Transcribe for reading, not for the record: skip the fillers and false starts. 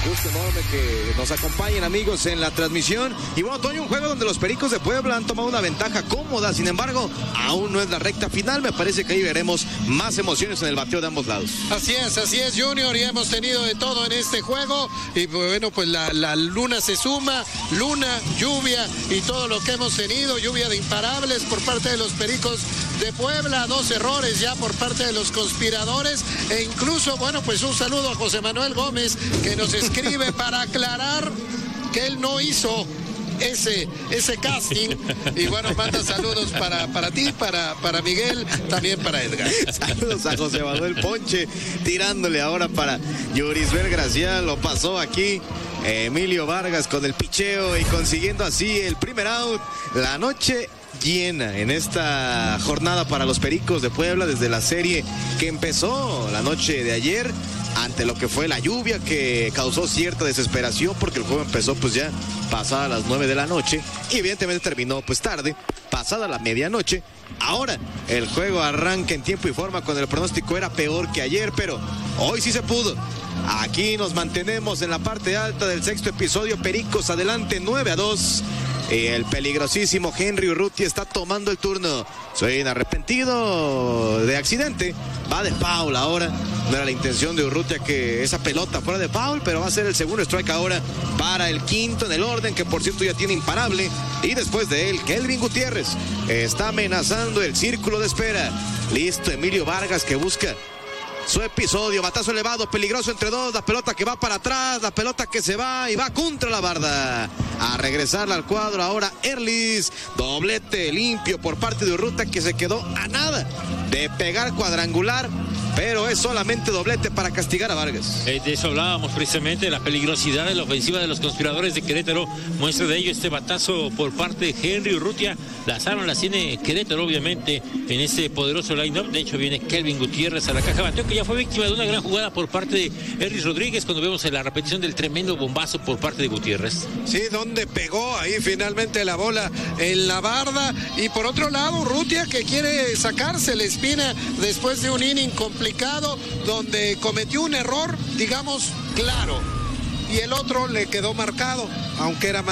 Gusto enorme que nos acompañen, amigos, en la transmisión. Y bueno, Toño, un juego donde los Pericos de Puebla han tomado una ventaja cómoda. Sin embargo, aún no es la recta final. Me parece que ahí veremos más emociones en el bateo de ambos lados. Así es, Junior, y hemos tenido de todo en este juego. Y bueno, pues la luna se suma, luna, lluvia y todo lo que hemos tenido. Lluvia de imparables por parte de los Pericos de Puebla, 2 errores ya por parte de los conspiradores. E incluso, bueno, pues un saludo a José Manuel Gómez, que nos escribe para aclarar que él no hizo ese casting. Y bueno, manda saludos para ti, para Miguel, también para Edgar. Saludos a José Manuel Ponche, tirándole ahora para Yurisbel Gracián. Lo pasó aquí Emilio Vargas con el picheo y consiguiendo así el primer out. La noche llena en esta jornada para los Pericos de Puebla, desde la serie que empezó la noche de ayer, ante lo que fue la lluvia que causó cierta desesperación, porque el juego empezó pues ya pasada las 9 de la noche y evidentemente terminó pues tarde, pasada la medianoche. Ahora el juego arranca en tiempo y forma cuando el pronóstico era peor que ayer, pero hoy sí se pudo. Aquí nos mantenemos en la parte alta del sexto episodio. Pericos adelante 9-2. El peligrosísimo Henry Urrutia está tomando el turno. Soy un arrepentido de accidente. Va de foul ahora. No era la intención de Urrutia que esa pelota fuera de foul, pero va a ser el segundo strike ahora para el quinto en el orden, que por cierto ya tiene imparable. Y después de él, Kelvin Gutiérrez está amenazando el círculo de espera. Listo, Emilio Vargas, que busca su episodio, batazo elevado, peligroso entre dos, la pelota que va para atrás, la pelota que se va y va contra la barda. A regresarla al cuadro ahora Erlis, doblete limpio por parte de Urrutia, que se quedó a nada de pegar cuadrangular, pero es solamente doblete para castigar a Vargas. De eso hablábamos precisamente, de la peligrosidad de la ofensiva de los conspiradores de Querétaro. Muestra de ello este batazo por parte de Henry Urrutia. Las armas las tiene Querétaro, obviamente, en este poderoso line-up. De hecho, viene Kelvin Gutiérrez a la caja de bateo, que ya fue víctima de una gran jugada por parte de Erlis Rodríguez, cuando vemos en la repetición del tremendo bombazo por parte de Gutiérrez. Sí, donde pegó ahí finalmente la bola en la barda. Y por otro lado, Urrutia, que quiere sacarse la espina después de un inning complicado, donde cometió un error, digamos, claro, y el otro le quedó marcado, aunque era más